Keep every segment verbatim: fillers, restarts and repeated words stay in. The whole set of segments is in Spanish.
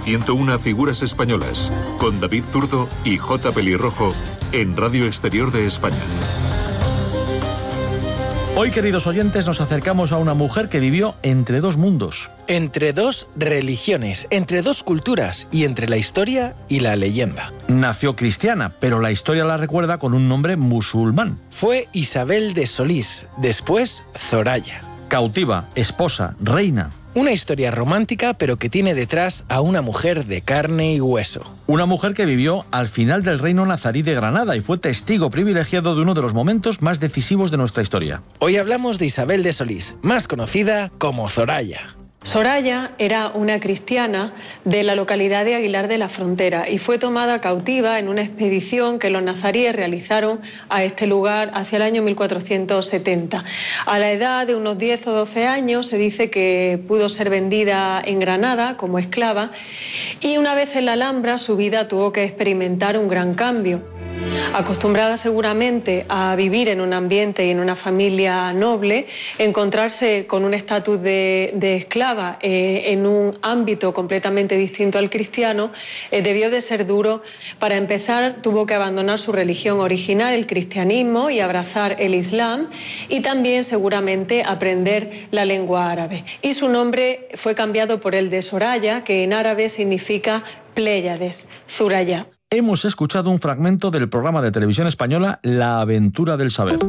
ciento una figuras españolas, con David Zurdo y J. Pelirrojo, en Radio Exterior de España. Hoy, queridos oyentes, nos acercamos a una mujer que vivió entre dos mundos. Entre dos religiones, entre dos culturas y entre la historia y la leyenda. Nació cristiana, pero la historia la recuerda con un nombre musulmán. Fue Isabel de Solís, después Zoraya. Cautiva, esposa, reina. Una historia romántica, pero que tiene detrás a una mujer de carne y hueso. Una mujer que vivió al final del reino nazarí de Granada y fue testigo privilegiado de uno de los momentos más decisivos de nuestra historia. Hoy hablamos de Isabel de Solís, más conocida como Zoraya. Soraya era una cristiana de la localidad de Aguilar de la Frontera y fue tomada cautiva en una expedición que los nazaríes realizaron a este lugar hacia el año mil cuatrocientos setenta. A la edad de unos diez o doce años se dice que pudo ser vendida en Granada como esclava y una vez en la Alhambra su vida tuvo que experimentar un gran cambio. Acostumbrada seguramente a vivir en un ambiente y en una familia noble, encontrarse con un estatus de, de esclava eh, en un ámbito completamente distinto al cristiano, eh, debió de ser duro. Para empezar, tuvo que abandonar su religión original, el cristianismo, y abrazar el islam, y también seguramente aprender la lengua árabe. Y su nombre fue cambiado por el de Soraya, que en árabe significa Pléyades, Zuraya. Hemos escuchado un fragmento del programa de televisión española La aventura del saber.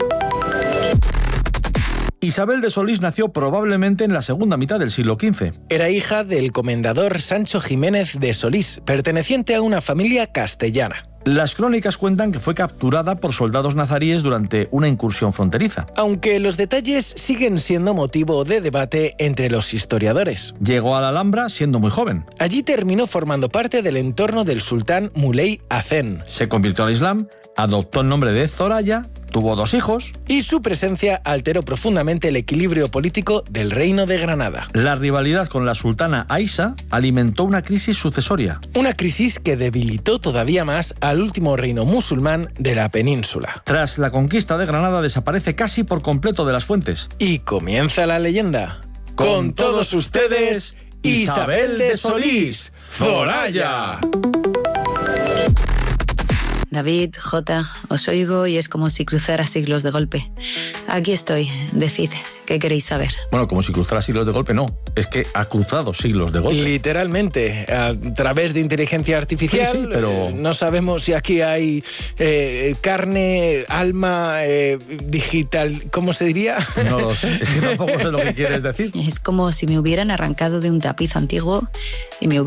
Isabel de Solís nació probablemente en la segunda mitad del siglo quince. Era hija del comendador Sancho Jiménez de Solís, perteneciente a una familia castellana. Las crónicas cuentan que fue capturada por soldados nazaríes durante una incursión fronteriza. Aunque los detalles siguen siendo motivo de debate entre los historiadores. Llegó a la Alhambra siendo muy joven. Allí terminó formando parte del entorno del sultán Muley Hacén. Se convirtió al Islam, adoptó el nombre de Zoraya, tuvo dos hijos. Y su presencia alteró profundamente el equilibrio político del reino de Granada. La rivalidad con la sultana Aisha alimentó una crisis sucesoria. Una crisis que debilitó todavía más al último reino musulmán de la península. Tras la conquista de Granada desaparece casi por completo de las fuentes. Y comienza la leyenda. Con todos ustedes, Isabel de Solís, Zoraya. David, J, os oigo y es como si cruzara siglos de golpe. Aquí estoy, decid, ¿qué queréis saber? Bueno, como si cruzara siglos de golpe, no. Es que ha cruzado siglos de golpe. Literalmente, a través de inteligencia artificial. Sí, sí, pero... eh, no sabemos si aquí hay eh, carne, alma, eh, digital, ¿cómo se diría? No lo sé, es que tampoco sé lo que quieres decir. Es como si me hubieran arrancado de un tapiz antiguo y me hubieran